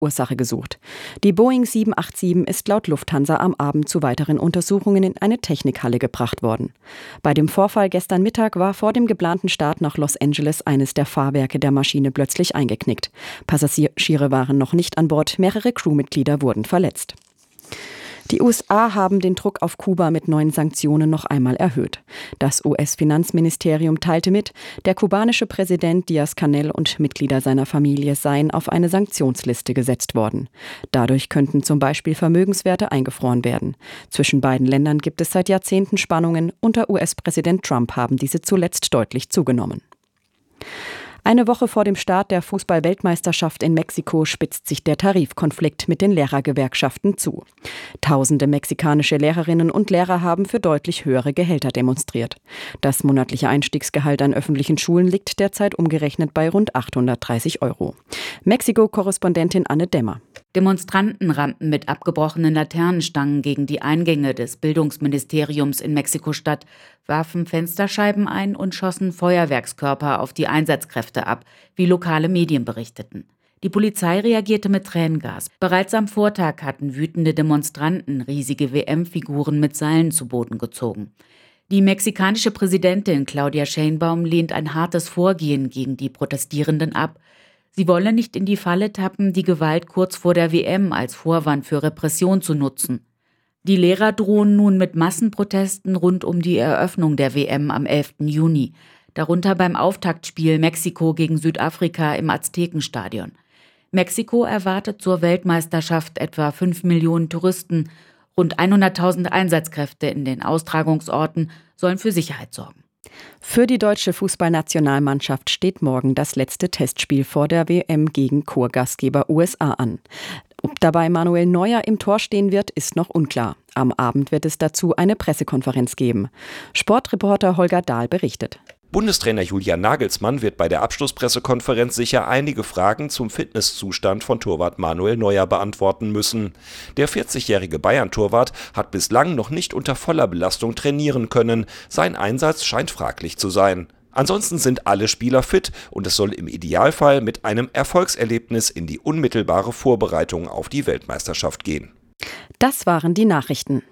Ursache gesucht. Die Boeing 787 ist laut Lufthansa am Abend zu weiteren Untersuchungen in eine Technikhalle gebracht worden. Bei dem Vorfall gestern Mittag war vor dem geplanten Start nach Los Angeles eines der Fahrwerke der Maschine plötzlich eingeknickt. Passagiere waren noch nicht an Bord, mehrere Crewmitglieder wurden verletzt. Die USA haben den Druck auf Kuba mit neuen Sanktionen noch einmal erhöht. Das US-Finanzministerium teilte mit, der kubanische Präsident Díaz-Canel und Mitglieder seiner Familie seien auf eine Sanktionsliste gesetzt worden. Dadurch könnten zum Beispiel Vermögenswerte eingefroren werden. Zwischen beiden Ländern gibt es seit Jahrzehnten Spannungen. Unter US-Präsident Trump haben diese zuletzt deutlich zugenommen. Eine Woche vor dem Start der Fußball-Weltmeisterschaft in Mexiko spitzt sich der Tarifkonflikt mit den Lehrergewerkschaften zu. Tausende mexikanische Lehrerinnen und Lehrer haben für deutlich höhere Gehälter demonstriert. Das monatliche Einstiegsgehalt an öffentlichen Schulen liegt derzeit umgerechnet bei rund 830 €. Mexiko-Korrespondentin Anne Dämmer. Demonstranten rannten mit abgebrochenen Laternenstangen gegen die Eingänge des Bildungsministeriums in Mexiko-Stadt, warfen Fensterscheiben ein und schossen Feuerwerkskörper auf die Einsatzkräfte ab, wie lokale Medien berichteten. Die Polizei reagierte mit Tränengas. Bereits am Vortag hatten wütende Demonstranten riesige WM-Figuren mit Seilen zu Boden gezogen. Die mexikanische Präsidentin Claudia Sheinbaum lehnt ein hartes Vorgehen gegen die Protestierenden ab. Sie wolle nicht in die Falle tappen, die Gewalt kurz vor der WM als Vorwand für Repression zu nutzen. Die Lehrer drohen nun mit Massenprotesten rund um die Eröffnung der WM am 11. Juni, darunter beim Auftaktspiel Mexiko gegen Südafrika im Aztekenstadion. Mexiko erwartet zur Weltmeisterschaft etwa 5 Millionen Touristen. Rund 100.000 Einsatzkräfte in den Austragungsorten sollen für Sicherheit sorgen. Für die deutsche Fußballnationalmannschaft steht morgen das letzte Testspiel vor der WM gegen Co-Gastgeber USA an. Ob dabei Manuel Neuer im Tor stehen wird, ist noch unklar. Am Abend wird es dazu eine Pressekonferenz geben. Sportreporter Holger Dahl berichtet. Bundestrainer Julian Nagelsmann wird bei der Abschlusspressekonferenz sicher einige Fragen zum Fitnesszustand von Torwart Manuel Neuer beantworten müssen. Der 40-jährige Bayern-Torwart hat bislang noch nicht unter voller Belastung trainieren können. Sein Einsatz scheint fraglich zu sein. Ansonsten sind alle Spieler fit und es soll im Idealfall mit einem Erfolgserlebnis in die unmittelbare Vorbereitung auf die Weltmeisterschaft gehen. Das waren die Nachrichten.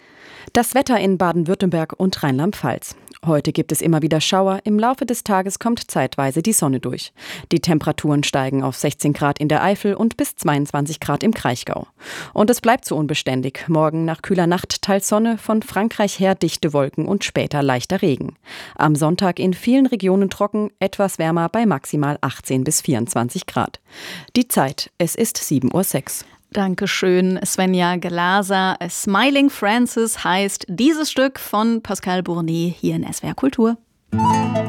Das Wetter in Baden-Württemberg und Rheinland-Pfalz. Heute gibt es immer wieder Schauer, im Laufe des Tages kommt zeitweise die Sonne durch. Die Temperaturen steigen auf 16 Grad in der Eifel und bis 22 Grad im Kraichgau. Und es bleibt so unbeständig. Morgen nach kühler Nacht teils Sonne, von Frankreich her dichte Wolken und später leichter Regen. Am Sonntag in vielen Regionen trocken, etwas wärmer bei maximal 18 bis 24 Grad. Die Zeit, es ist 7:06 Uhr. Dankeschön, Svenja Glaser. Smiling Francis heißt dieses Stück von Pascal Bournet hier in SWR Kultur.